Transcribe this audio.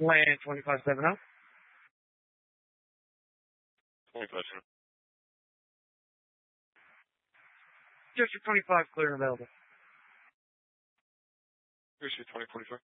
Land 2570. 2570. District 25 clear and available. District 2045.